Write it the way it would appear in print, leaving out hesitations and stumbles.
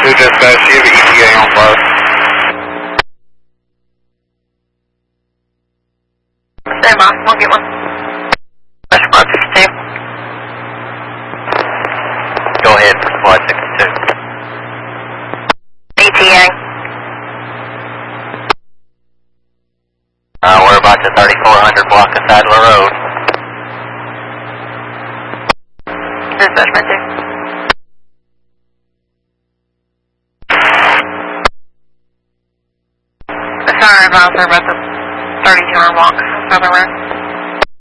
2 dispatch, you have ETA on fire. Stand by, we'll get one. That's Squad 62. Go ahead for Squad 62. ETA. We're about to 3400 block of Sadler Road. Dispatch right there. Sorry about the 3200 block, Southern Road.